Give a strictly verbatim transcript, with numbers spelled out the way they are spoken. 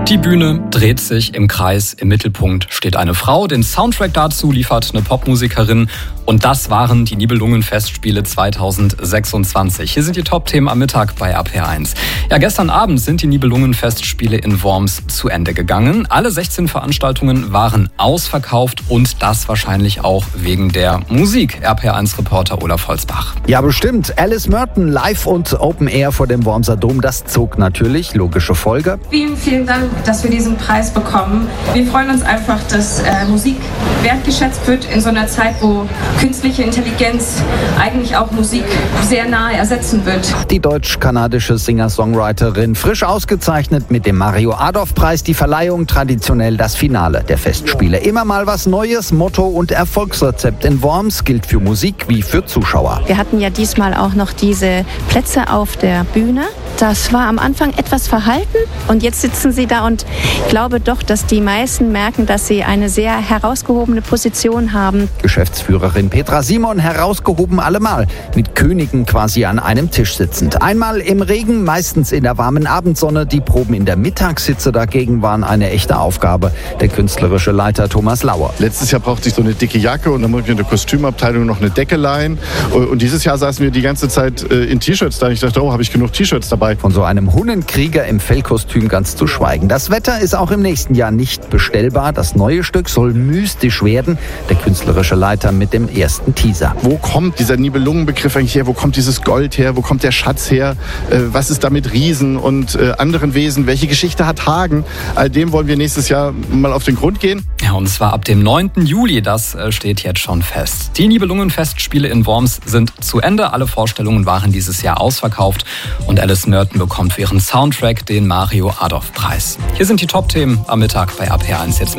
Die Bühne dreht sich im Kreis, im Mittelpunkt steht eine Frau. Den Soundtrack dazu liefert eine Popmusikerin. Und das waren die Nibelungen-Festspiele zweitausendsechsundzwanzig. Hier sind die Top-Themen am Mittag bei A P eins. Ja, gestern Abend sind die Nibelungen-Festspiele in Worms zu Ende gegangen. Alle sechzehn Veranstaltungen waren ausverkauft und das wahrscheinlich auch wegen der Musik. R P eins Reporter Olaf Holzbach. Ja, bestimmt. Alice Merton live und Open Air vor dem Wormser Dom. Das zog natürlich. Logische Folge. Vielen, vielen Dank, dass wir diesen Preis bekommen. Wir freuen uns einfach, dass äh, Musik wertgeschätzt wird in so einer Zeit, wo künstliche Intelligenz eigentlich auch Musik sehr nahe ersetzen wird. Die deutsch-kanadische Singer-Songwriterin frisch ausgezeichnet mit dem Mario-Adolf-Preis. Die Verleihung traditionell das Finale der Festspiele. Immer mal was Neues, Motto und Erfolgsrezept in Worms gilt für Musik wie für Zuschauer. Wir hatten ja diesmal auch noch diese Plätze auf der Bühne. Das war am Anfang etwas verhalten und jetzt sitzen sie da und ich glaube doch, dass die meisten merken, dass sie eine sehr herausgehobene Position haben. Geschäftsführerin Petra Simon herausgehoben allemal, mit Königen quasi an einem Tisch sitzend. Einmal im Regen, meistens in der warmen Abendsonne. Die Proben in der Mittagshitze dagegen waren eine echte Aufgabe. Der künstlerische Leiter Thomas Lauer. Letztes Jahr brauchte ich so eine dicke Jacke und dann musste ich in der Kostümabteilung noch eine Decke leihen. Und dieses Jahr saßen wir die ganze Zeit in T-Shirts da. Ich dachte, oh, habe ich genug T-Shirts dabei. Von so einem Hunnenkrieger im Fellkostüm ganz zu schweigen. Das Wetter ist auch im nächsten Jahr nicht bestellbar. Das neue Stück soll mystisch werden. Der künstlerische Leiter mit dem ersten Teaser. Wo kommt dieser Nibelungenbegriff eigentlich her? Wo kommt dieses Gold her? Wo kommt der Schatz her? Äh, was ist da mit Riesen und äh, anderen Wesen? Welche Geschichte hat Hagen? All dem wollen wir nächstes Jahr mal auf den Grund gehen. Ja, und zwar ab dem neunten Juli, das äh, steht jetzt schon fest. Die Nibelungen-Festspiele in Worms sind zu Ende. Alle Vorstellungen waren dieses Jahr ausverkauft und Alice Merton bekommt für ihren Soundtrack den Mario-Adolf-Preis. Hier sind die Top-Themen am Mittag bei A P eins. Jetzt